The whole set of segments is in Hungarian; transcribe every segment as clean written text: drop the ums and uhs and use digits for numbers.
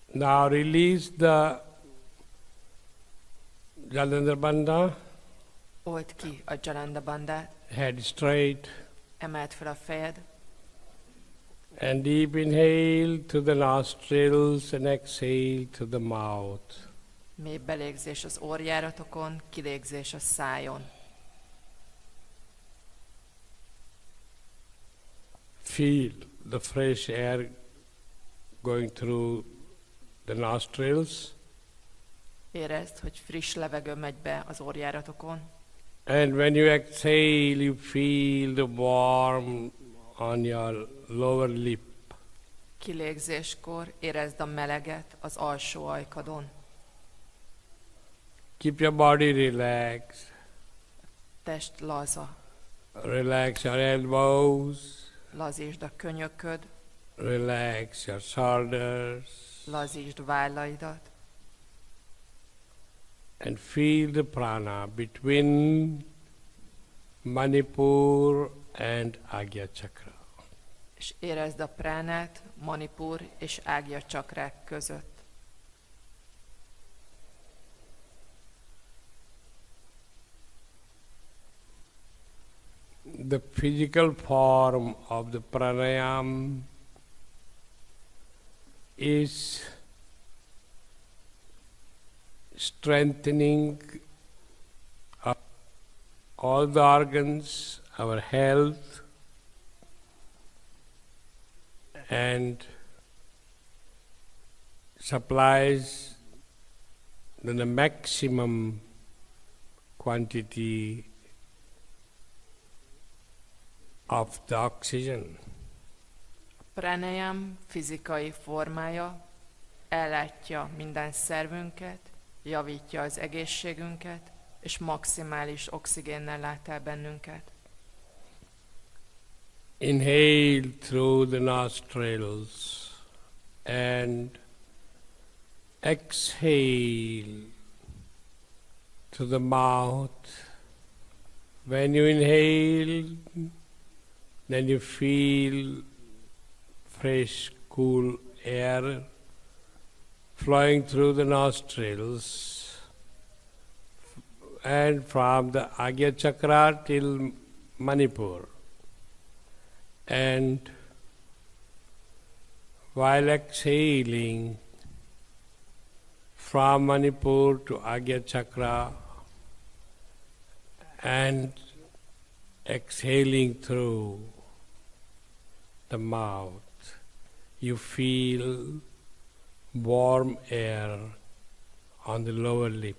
Now release the Jalandhar Bandha. Old ki a Jalanda bandát, Head straight. emeld fel a fejed, And deep inhale to the nostrils and exhale to the mouth. mély belégzés az orrjáratokon, kilégzés a szájon. Feel the fresh air going through the nostrils. Érezd, hogy friss levegő megy be az orrjáratokon, And when you exhale, you feel the warm on your lower lip. kilégzéskor érezd a meleget az alsó ajkadon. Keep your body relaxed. Test laza, Relax your elbows. lazítsd a könyököd, Relax your shoulders. lazítsd vállaidat, And feel the prana between Manipur and Agya Chakra. és érezd a pránát Manipur és Ágya csakrák között. The physical form of the pranayam is strengthening all the organs, our health, and supplies the maximum quantity of the oxygen. Pranayam fizikai formája ellátja minden szervünket, javítja az egészségünket, és maximális oxigénnel lát el bennünket. Inhale through the nostrils and exhale to the mouth. When you inhale, then you feel fresh, cool air flowing through the nostrils, and from the Agya Chakra till Manipur. And while exhaling from Manipur to Agya Chakra and exhaling through the mouth, you feel warm air on the lower lip.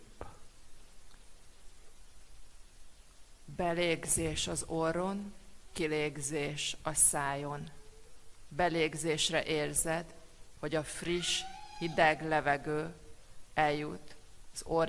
Belégzés az orron, kilégzés a szájon. Belégzésre érzed, hogy a friss, hideg levegő eljut az